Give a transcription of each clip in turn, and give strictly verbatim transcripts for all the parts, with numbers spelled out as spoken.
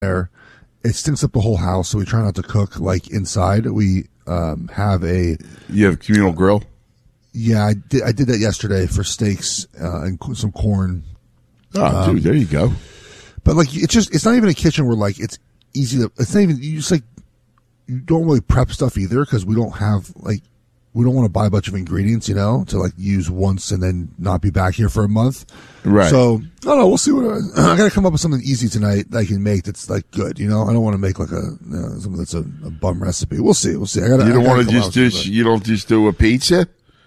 there. It stinks up the whole house, so we try not to cook like inside. We um, have a you have a communal grill. Yeah, I did. I did that yesterday for steaks uh, and some corn. Oh, um, dude, there you go. But like, it's just it's not even a kitchen where like it's easy to. It's not even you just like you don't really prep stuff either because we don't have like we don't want to buy a bunch of ingredients, you know, to like use once and then not be back here for a month. Right. So I don't know. We'll see what I, I got to come up with something easy tonight that I can make that's like good. You know, I don't want to make like a you know, something that's a, a bum recipe. We'll see. We'll see. I gotta, you don't want to just do you don't just do a pizza.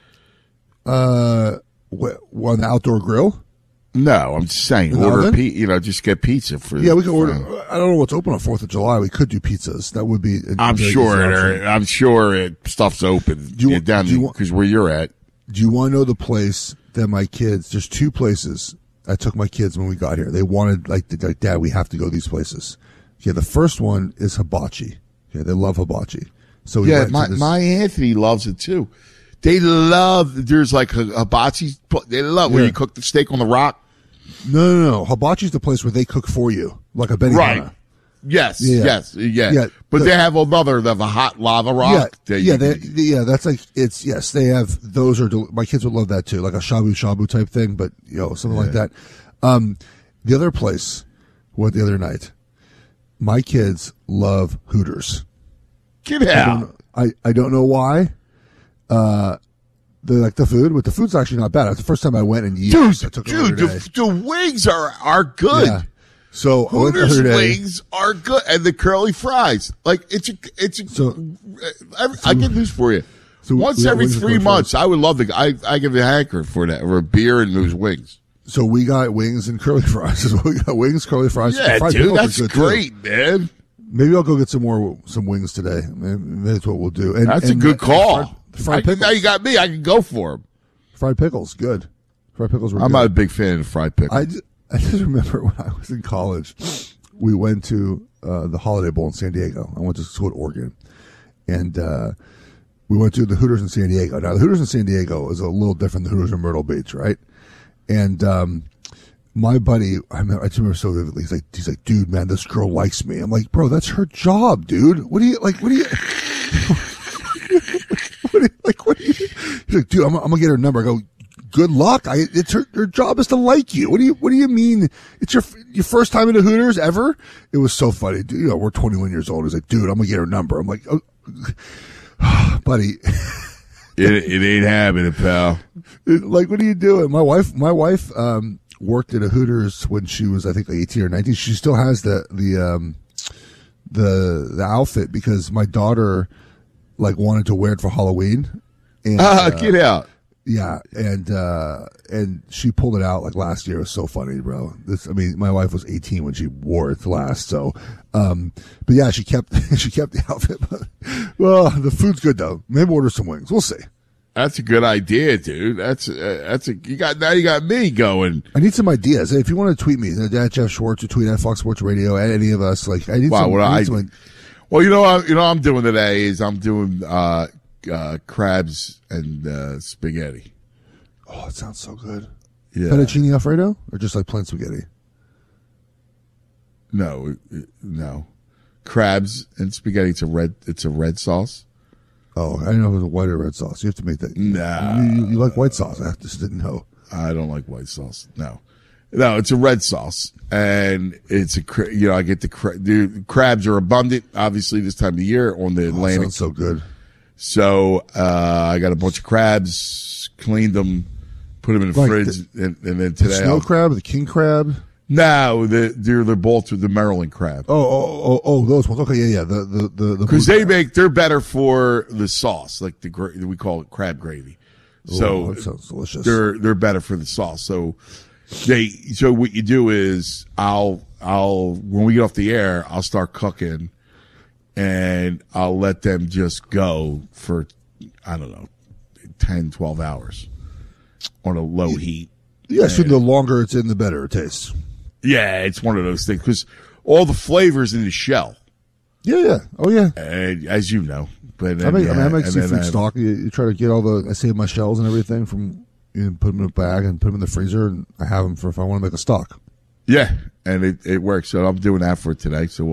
Uh, what, on the outdoor grill? No, I'm just saying, In order pe- you know, just get pizza for. Yeah, we can order. I don't know what's open on Fourth of July. We could do pizzas. That would be. A, I'm sure. It, I'm sure it stuff's open. Do you, down because where you're at. Do you want to know the place that my kids? There's two places I took my kids when we got here. They wanted like, like Dad, we have to go these places. Okay, the first one is hibachi. Okay, they love hibachi. So we yeah, my my Anthony loves it too. They love, there's like a hibachi, they love yeah. where you cook the steak on the rock. No, no, no. Hibachi's the place where they cook for you, like a Benihana. Right. Yes, yeah. yes, yeah. yeah. But the, they have another, they have a hot lava rock. Yeah, yeah, they, yeah, that's like, it's, yes, they have, those are, my kids would love that too, like a shabu shabu type thing, but, you know, something yeah. like that. Um, the other place, went the other night, my kids love Hooters. Get out. I don't, I, I don't know why. Uh, they like the food, but the food's actually not bad. It's the first time I went in years. Dude, I took dude, the, the wings are, are good. Yeah. So Hooters wings are good, and the curly fries. Like it's a, it's a, so, every, so I get news for you. So Once every three months, fries. I would love to. I I give a hanker for that, for a beer and those wings. So we got wings and curly fries. We got wings, curly fries. Yeah, fried dude, that's great, too. man. Maybe I'll go get some more some wings today. Maybe that's what we'll do. And, that's and, a good call. Fried, fried I, pickles. Now you got me. I can go for them. Fried pickles, good. Fried pickles were I'm good. not a big fan of fried pickles. I just, I just remember when I was in college, we went to uh, the Holiday Bowl in San Diego. I went to school at Oregon. And uh, we went to the Hooters in San Diego. Now, the Hooters in San Diego is a little different than the Hooters in Myrtle Beach, right? And um, my buddy, I, remember, I just remember so vividly, he's like, he's like, dude, man, this girl likes me. I'm like, bro, that's her job, dude. What do you, like, what do you... What you, like, what you, he's like, dude, I'm, I'm gonna get her number. I go, good luck. I, it's her, her job is to like you. What do you, what do you mean? It's your, your first time in the Hooters ever? It was so funny. Dude, you know, we're twenty-one years old. He's like, dude, I'm gonna get her number. I'm like, oh, buddy. it, it ain't happening, pal. Like, what are you doing? My wife, my wife, um, worked at a Hooters when she was, I think, like eighteen or nineteen. She still has the, the, um, the, the outfit because my daughter, like, wanted to wear it for Halloween. And, uh, get out. Yeah. And, uh, and she pulled it out like last year. It was so funny, bro. This, I mean, my wife was eighteen when she wore it last. So, um, but yeah, she kept, she kept the outfit. Well, the food's good though. Maybe order some wings. We'll see. That's a good idea, dude. That's, uh, that's a, you got, now you got me going. I need some ideas. If you want to tweet me, at Jeff Schwartz or tweet at Fox Sports Radio, at any of us, like, I need wow, some, what I need I, some well, you know, what, you know, what I'm doing today is I'm doing, uh, uh, crabs and, uh, spaghetti. Oh, it sounds so good. Yeah. Fettuccine Alfredo or just like plain spaghetti? No, no. Crabs and spaghetti. It's a red, it's a red sauce. Oh, I didn't know it was a white or red sauce. You have to make that. Nah. You, you, you like white sauce. I just didn't know. I don't like white sauce. No. No, it's a red sauce. And it's a, you know, I get the, the crabs are abundant, obviously, this time of the year on the oh, Atlantic. Sounds so good. So, uh, I got a bunch of crabs, cleaned them, put them in the like fridge, the, and, and then today. The snow I'll, crab, the king crab? No, the, they're, they're both the Maryland crab. Oh, oh, oh, oh, those ones. Okay, yeah, yeah. The, the, the, the Because they crab. make, they're better for the sauce, like the, we call it crab gravy. So, oh, that sounds delicious. They're, they're better for the sauce. So, they, so what you do is I'll, I'll, when we get off the air, I'll start cooking and I'll let them just go for, I don't know, ten, twelve hours on a low yeah, heat. Yeah, so the longer it's in, the better it tastes. Yeah, it's one of those things because all the flavors in the shell. Yeah, yeah. Oh, yeah. And, as you know. But then, I make, yeah, I, mean, I make and seafood then, stock. You, you try to get all the, I save my shells and everything from, you know, put them in a bag and put them in the freezer, and I have them for if I want to make a stock. Yeah, and it, it works. So I'm doing that for today. So